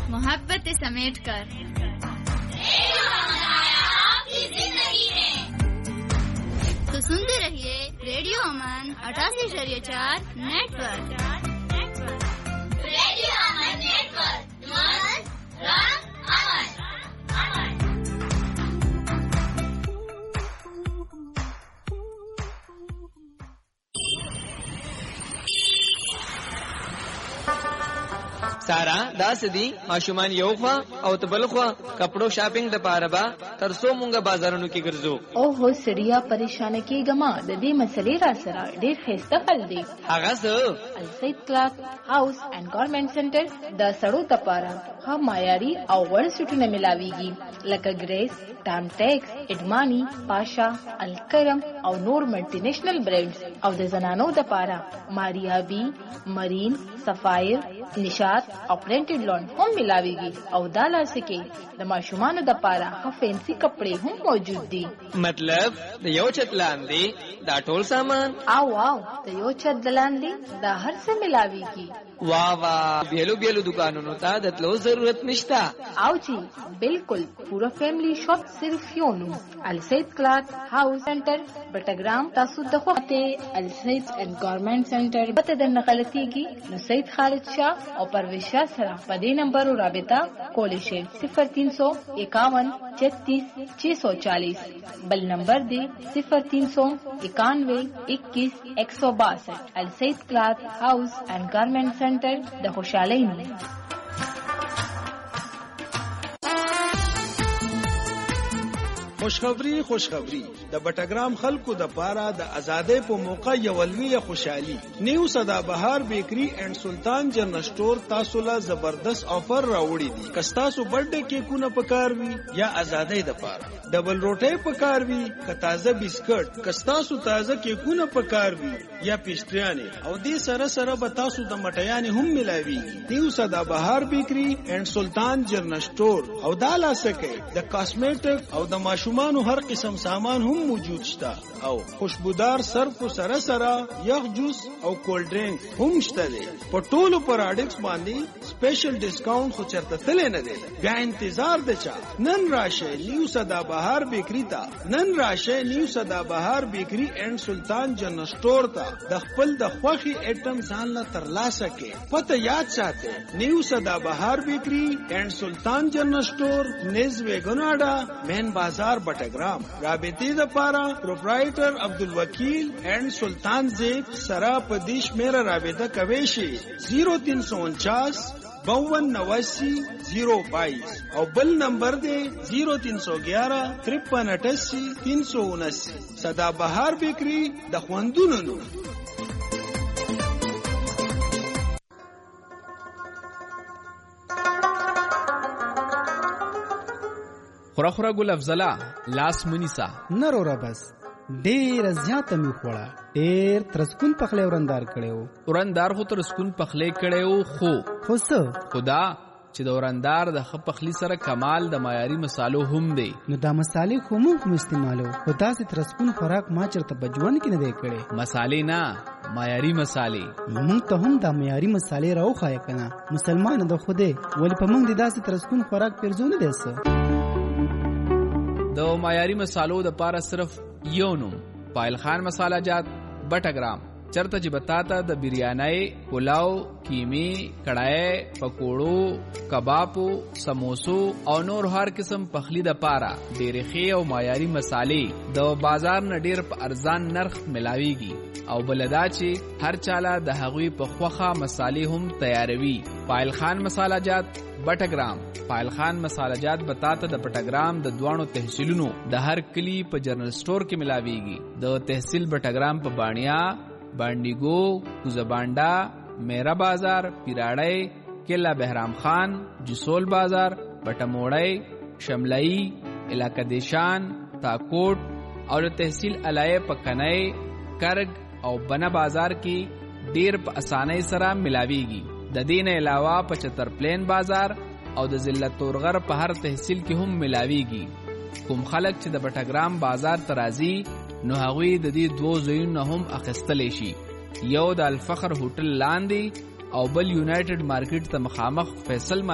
मोहब्बत समेट कर आपकी जिंदगी में। तो सुनते रहिए रेडियो अमन 88.4 नेटवर्क। रेडियो अमन नेटवर्क, रंग अमन। سارا دا سدي ماشومان یو خوا او تبل خوا کپڑو شاپینګ د پاره با ترسو مونږه بازارونو کې ګرځو. او هو سړیا پریشان کېګما د دې مسلې را سره ډېر خسته حل دی. هغه څه السید کلاث هاوس اینڈ گارمنٹ سنټر د سړو لپاره ها معیاري او وړ سټونه ملاويږي لکه ګریس، ټام ټیکس، اډمانی، پاشا، الکرم او نور ملټي نېشنل برانډز او د زنانو لپاره ماریا بی، مرین، سفایر، نشاط او پرنټډ لون هم ملاويږي او دا لاسه کې د ماشومان لپاره ها فینسي کپڑے هم موجود دي. مطلب د یو چت لاندې دا ټول سامان او د یو چت لاندې دا هر څه ملاويږي. वाह वाह بیلو بیلو دکانونو ته د تلو ضرورت نشتا. او جی بالکل پورا فیملی شاپ صرف یو نو السید کلاث هاوس سنټر بټګرام. تاسو د خوته السید اینڈ گارمنٹ سنټر پته د نقلتیږي نو سید خالد شاه او پرویز شاه سره په دې نمبر رابطه کولای شئ 0351 36 640 بل نمبر دی 0391 21 162. السید کلاث هاوس اینڈ گارمنٹ سنټر د خوشحالۍ نوم. خوشخبری د بټګرام خلکو د پاره د آزادۍ په موقع یو لوی خوشحالي. نیو سدا بهار بیکری اینڈ سلطان جنرل سٹور تاسو له زبردست آفر راوړي دي. کستاسو برډے کیکونه پکار وي یا آزادۍ د پاره ډبل روټي پکار وي که تازه بسکټ، کستاسو تازه کیکونه پکار وي یا پیسټریانه او دې سره سره به تاسو د مټیانې هم ملاوي. نیو سدا بهار بیکری اینڈ سلطان جنرل سٹور او دالا سکه د کاسمیټک او د ماشومانو هر قسم سامان هم موجود شته او خوشبودار صرف سره سره یخ جوس او کولډ ډرینک هم شته دي. په ټولو پروډکټس باندې سپیشل ډیسکاونټ خو چرته تل نه دی. بیا انتظار د چا؟ نن راشه نیو سدا بهار بیکری ته. نن راشه نیو سدا بهار بیکری اینڈ سلطان جنرل سٹور ته د خپل د خوخي ایټم ځان لا ترلاسه کې. پته یاد ساته نیو سدا بهار بیکری اینڈ سلطان جنرل سٹور نز ویګناډا مین بازار بټګرام. رابطې د پاره پروپرایټر عبدالوکیل اینڈ سلطان زیب سرا پدیش میرا رابطه کوي شي 0349 52 022 او بل نمبر دی 0311 5388 379. سدا بهار بیکری د خوندونو نو. خورا ګل افضلا لاس منیسا نرو را بس ډیر زیاته می خوړه ډیر ترسکون پخله ورندار کړو. ورندار خو ترسکون پخله کړو خو څه خدا چې د ورندار د خپخلی سره کمال د معیاري مصالو هم دی. نو دا مصالې خو موږ استعمالو خدا سي ترسکون خوراک ما چرته بجوان کې نه دی کړي. مصالې نه معیاري مصالې. موږ ته هم دا معیاري مصالې راوخای کنه. مسلمان د خوده ولی په موږ د داسې ترسکون خوراک پرځونه دی څه. د معیاري مصالو د پاره صرف یو نوم پایل خان مساله جات بټګرام. چرته چې بتاتا د بریانی، پلاو، کیمی، کڑھائی، پکوڑو، کبابو، سموسو او نور هر قسم پخلی د پاره ډېرې ښې او معیاري مصالې د بازار نه ډېر په ارزان نرخ ملاويږي او بلدا چې هر چاله د هغوی په خوخه مصالې هم تیاروي. پایل خان مساله جات بټګرام. پایل خان مساله جات بتاتا د بټګرام د دوانو تحصیلونو د هر کلی په جنرل سٹور کې ملاويږي. د تحصیل بټګرام په بانیا، بانډیګو، کوزبانډا، میرا بازار، پیراړی، کلا بهرام خان، جسول بازار، بټموړی، شملئی، علاقہ دیشان، تاکوټ او د تحصیل علای پکنای، کرگ او بنا بازار کې ډیر په اسانۍ سره ملاويږي. د دین علاوه 75 پلین بازار او د ضلع تورغر په هر تحصیل کې هم ملاويږي. کوم خلک چې د بټګرام بازار ترازی نو هغوی د دې دوه ځایونو هم اخیستلی شي. یو د الفخر هوټل لاندې او بل یونایټډ مارکیټ ته مخامخ فیصل